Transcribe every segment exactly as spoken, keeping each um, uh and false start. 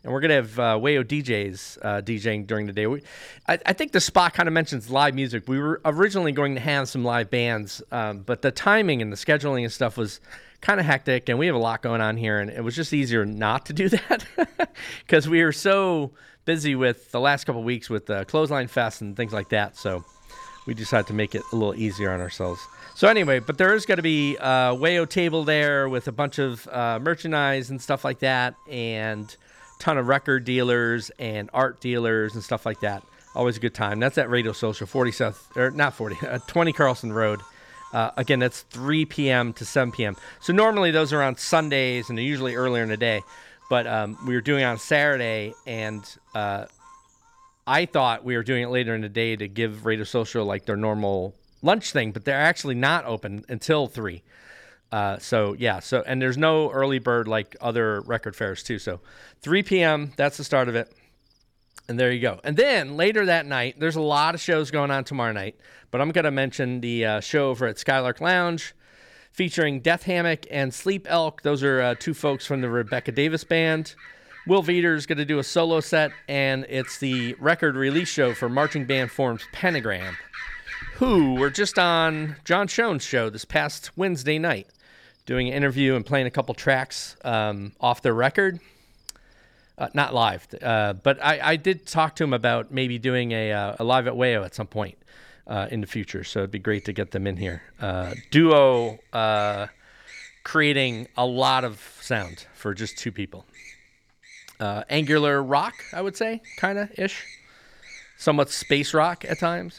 and we're going to have uh, Wayo D Js uh, DJing during the day. We, I, I think the spot kind of mentions live music. We were originally going to have some live bands, um, but the timing and the scheduling and stuff was kind of hectic, and we have a lot going on here, and it was just easier not to do that because we were so busy with the last couple of weeks with the Clothesline Fest and things like that, so we decided to make it a little easier on ourselves. So anyway, but there is going to be a Wayo table there with a bunch of uh, merchandise and stuff like that, and a ton of record dealers and art dealers and stuff like that. Always a good time. That's at Radio Social, forty South, or not forty, uh, twenty Carlson Road. Uh, again, that's three p.m. to seven p.m. So normally those are on Sundays, and they're usually earlier in the day. But um, we were doing it on Saturday, and uh, I thought we were doing it later in the day to give Radio Social like their normal lunch thing, but they're actually not open until three. Uh, so yeah, so and there's no early bird like other record fairs too. So three p.m. that's the start of it, and there you go. And then later that night, there's a lot of shows going on tomorrow night, but I'm gonna mention the uh, show over at Skylark Lounge, featuring Death Hammock and Sleep Elk. Those are uh, two folks from the Rebecca Davis Band. Will Veter's going to do a solo set, and it's the record release show for marching band forms Pentagram, who were just on John Schoen's show this past Wednesday night, doing an interview and playing a couple tracks um, off their record. Uh, not live, uh, but I, I did talk to him about maybe doing a, uh, a live at Wayo at some point uh, in the future, so it'd be great to get them in here. Uh, duo uh, creating a lot of sound for just two people. Uh, angular rock, I would say, kind of ish. Somewhat space rock at times.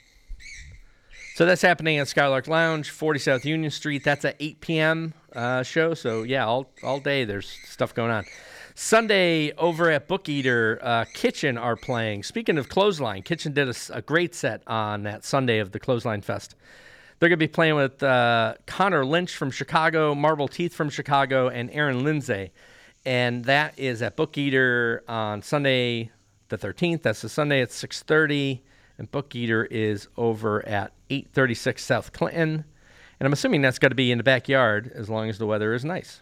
So that's happening at Skylark Lounge, forty South Union Street. That's at eight p.m. Uh, show. So yeah, all all day there's stuff going on. Sunday over at Book Eater, uh, Kitchen are playing. Speaking of Clothesline, Kitchen did a, a great set on that Sunday of the Clothesline Fest. They're going to be playing with uh, Connor Lynch from Chicago, Marble Teeth from Chicago, and Aaron Lindsay. And that is at Book Eater on Sunday the thirteenth. That's the Sunday at six thirty. And Book Eater is over at eight thirty-six South Clinton. And I'm assuming that's got to be in the backyard as long as the weather is nice.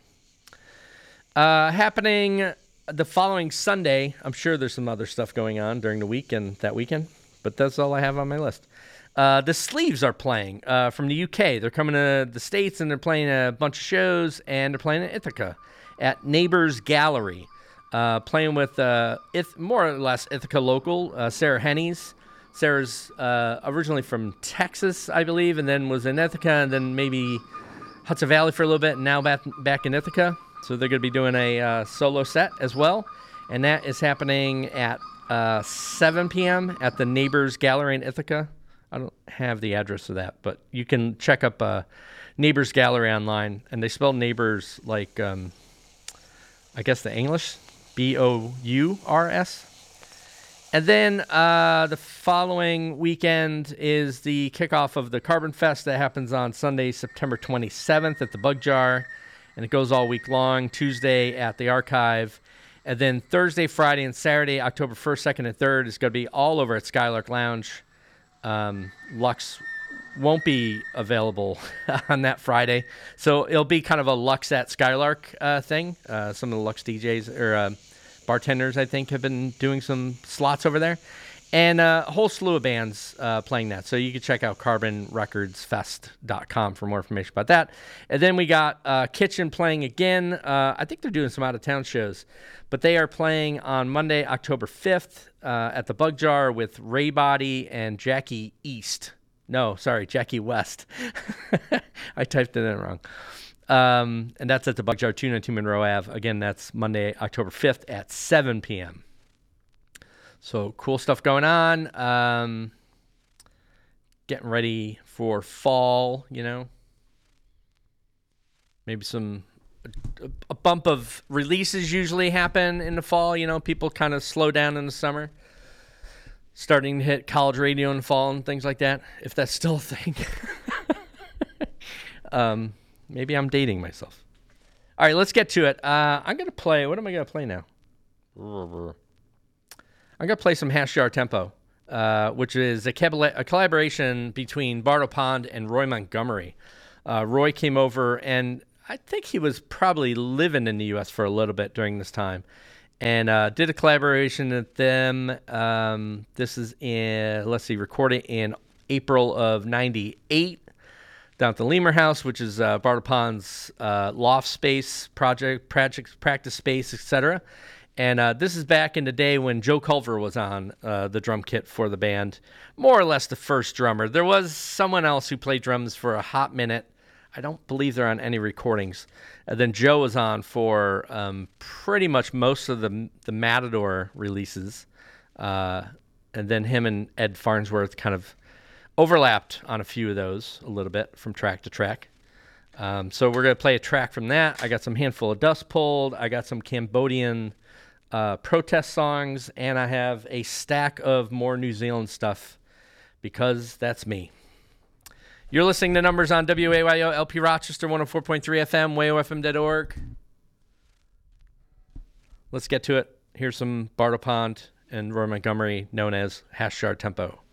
Uh, happening the following Sunday, I'm sure there's some other stuff going on during the week and that weekend, but that's all I have on my list. Uh, the Sleeves are playing uh, from the U K. They're coming to the States, and they're playing a bunch of shows, and they're playing in Ithaca at Neighbors Gallery, uh, playing with uh, Ith- more or less Ithaca local, uh, Sarah Hennies. Sarah's uh, originally from Texas, I believe, and then was in Ithaca, and then maybe Hudson Valley for a little bit, and now back, back in Ithaca. So they're going to be doing a uh, solo set as well, and that is happening at uh, seven p.m. at the Neighbors Gallery in Ithaca. I don't have the address of that, but you can check up uh, Neighbors Gallery online, and they spell neighbors like... Um, I guess the English, B O U R S. And then uh, the following weekend is the kickoff of the Carbon Fest that happens on Sunday, September twenty-seventh at the Bug Jar. And it goes all week long, Tuesday at the Archive. And then Thursday, Friday, and Saturday, October first, second, and third, is going to be all over at Skylark Lounge. Um, Lux won't be available on that Friday. So it'll be kind of a Lux at Skylark uh, thing. Uh, some of the Lux D Js or uh, bartenders, I think, have been doing some slots over there. And uh, a whole slew of bands uh, playing that. So you can check out carbon records fest dot com for more information about that. And then we got uh, Kitchen playing again. Uh, I think they're doing some out-of-town shows. But they are playing on Monday, October fifth uh, at the Bug Jar with Ray Body and Jackie East. No, sorry, Jackie West. I typed it in wrong. Um, and that's at the Bug Jar, two ninety-two Monroe Avenue. Again, that's Monday, October fifth at seven p.m. So cool stuff going on. Um, getting ready for fall, you know. Maybe some... A, a bump of releases usually happen in the fall. You know, people kind of slow down in the summer. Starting to hit college radio in the fall and things like that, if that's still a thing. um, maybe I'm dating myself. All right, let's get to it. Uh, I'm going to play... What am I going to play now? I'm going to play some Hash Jar Tempo, uh, which is a, cabal- a collaboration between Bardo Pond and Roy Montgomery. Uh, Roy came over, and I think he was probably living in the U S for a little bit during this time. and uh, did a collaboration with them. Um, this is in, let's see, recorded in April of ninety-eight down at the Lemur House, which is uh, Bartle Pond's uh, loft space, project, project, practice space, et cetera. And uh, this is back in the day when Joe Culver was on uh, the drum kit for the band, more or less the first drummer. There was someone else who played drums for a hot minute. I don't believe they're on any recordings. And then Joe was on for um, pretty much most of the the Matador releases. Uh, and then him and Ed Farnsworth kind of overlapped on a few of those a little bit from track to track. Um, so we're going to play a track from that. I got some Handful of Dust pulled. I got some Cambodian uh, protest songs. And I have a stack of more New Zealand stuff because that's me. You're listening to Numbers on W A Y O L P Rochester one oh four point three F M, way o f m dot org. Let's get to it. Here's some Bartle Pond and Roy Montgomery, known as Hash Jar Tempo.